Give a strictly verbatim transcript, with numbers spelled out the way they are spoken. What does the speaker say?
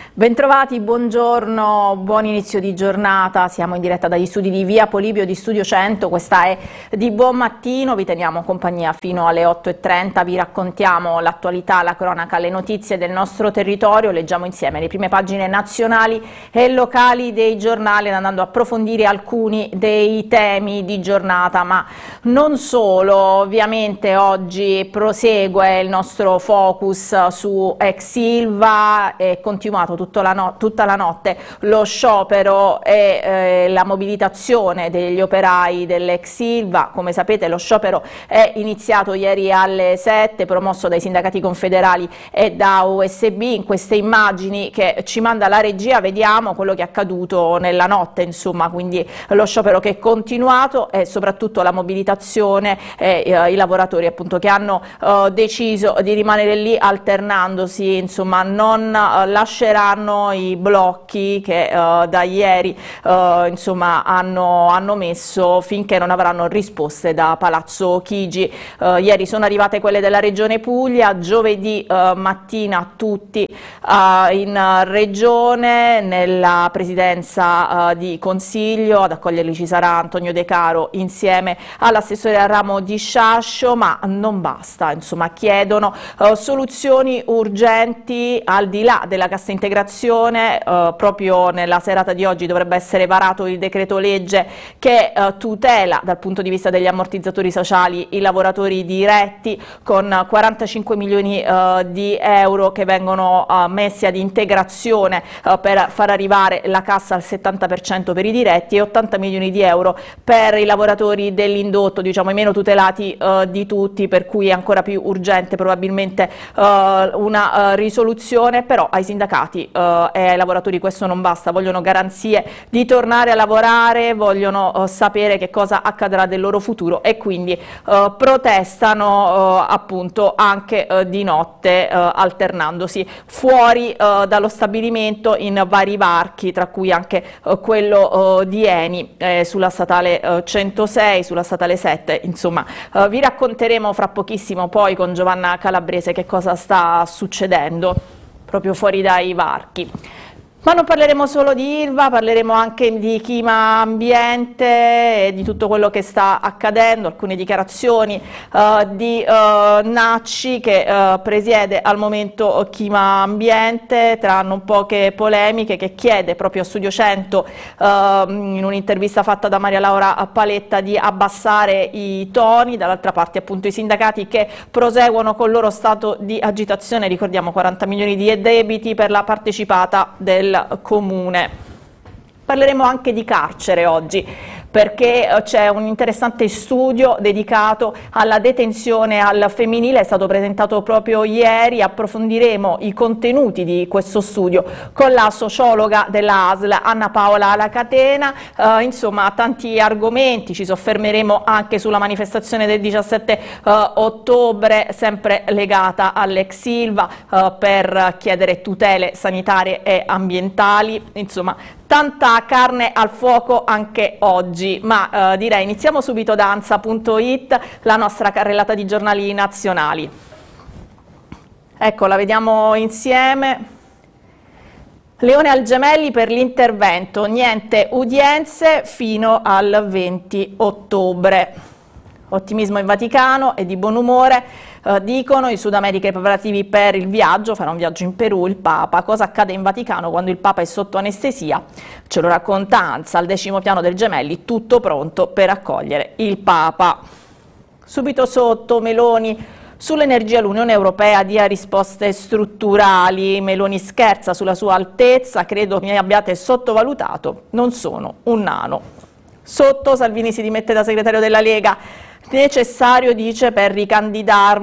Bentrovati, buongiorno, buon inizio di giornata, siamo in diretta dagli studi di Via Polibio di Studio cento, questa è Di Buon Mattino, vi teniamo compagnia fino alle otto e trenta, vi raccontiamo l'attualità, la cronaca, le notizie del nostro territorio, leggiamo insieme le prime pagine nazionali e locali dei giornali andando a approfondire alcuni dei temi di giornata, ma non solo, ovviamente oggi prosegue il nostro focus su ex Ilva, è continuato tutto La no tutta la notte lo sciopero e eh, la mobilitazione degli operai dell'ex Ilva. Come sapete, lo sciopero è iniziato ieri alle sette, promosso dai sindacati confederali e da U S B. In queste immagini che ci manda la regia vediamo quello che è accaduto nella notte, insomma, quindi lo sciopero che è continuato e soprattutto la mobilitazione e eh, i lavoratori appunto che hanno eh, deciso di rimanere lì alternandosi, insomma non eh, lasceranno i blocchi che uh, da ieri uh, insomma hanno, hanno messo finché non avranno risposte da Palazzo Chigi. Uh, ieri sono arrivate quelle della Regione Puglia, giovedì uh, mattina tutti uh, in Regione, nella Presidenza uh, di Consiglio, ad accoglierli ci sarà Antonio De Caro insieme all'assessore al ramo di Sciascio, ma non basta, insomma chiedono uh, soluzioni urgenti al di là della cassa integrazione. Uh, proprio nella serata di oggi dovrebbe essere varato il decreto legge che uh, tutela dal punto di vista degli ammortizzatori sociali i lavoratori diretti, con quarantacinque milioni uh, di euro che vengono uh, messi ad integrazione uh, per far arrivare la cassa al settanta per cento per i diretti e ottanta milioni di euro per i lavoratori dell'indotto, diciamo i meno tutelati uh, di tutti, per cui è ancora più urgente probabilmente uh, una uh, risoluzione. Però ai sindacati Uh, e ai lavoratori questo non basta, vogliono garanzie di tornare a lavorare, vogliono uh, sapere che cosa accadrà del loro futuro e quindi uh, protestano uh, appunto anche uh, di notte, uh, alternandosi fuori uh, dallo stabilimento in vari varchi, tra cui anche uh, quello uh, di Eni, eh, sulla statale uh, centosei, sulla statale sette, insomma uh, vi racconteremo fra pochissimo poi con Giovanna Calabrese che cosa sta succedendo proprio fuori dai varchi. Ma non parleremo solo di Ilva, parleremo anche di Clima Ambiente e di tutto quello che sta accadendo, alcune dichiarazioni uh, di uh, Nacci che uh, presiede al momento Clima Ambiente, tra non poche polemiche, che chiede proprio a Studio cento uh, in un'intervista fatta da Maria Laura Paletta di abbassare i toni, dall'altra parte appunto i sindacati che proseguono con il loro stato di agitazione, ricordiamo quaranta milioni di debiti per la partecipata del comune. Parleremo anche di carcere oggi, perché c'è un interessante studio dedicato alla detenzione al femminile, è stato presentato proprio ieri, approfondiremo i contenuti di questo studio con la sociologa della A S L Anna Paola La Catena, eh, insomma tanti argomenti, ci soffermeremo anche sulla manifestazione del diciassette eh, ottobre, sempre legata all'ex Ilva, eh, per chiedere tutele sanitarie e ambientali, insomma tanta carne al fuoco anche oggi, ma eh, direi iniziamo subito da Ansa punto it, la nostra carrellata di giornali nazionali. Ecco, la vediamo insieme. Leone al Gemelli per l'intervento, niente udienze fino al venti ottobre. Ottimismo in Vaticano e di buon umore, eh, dicono i Sud America i preparativi per il viaggio, farà un viaggio in Perù il Papa. Cosa accade in Vaticano quando il Papa è sotto anestesia? Ce lo racconta Ansa, al decimo piano del Gemelli, tutto pronto per accogliere il Papa. Subito sotto Meloni, sull'energia l'Unione Europea dia risposte strutturali, Meloni scherza sulla sua altezza, credo mi abbiate sottovalutato, non sono un nano. Sotto Salvini si dimette da segretario della Lega, necessario dice per ricandidarmi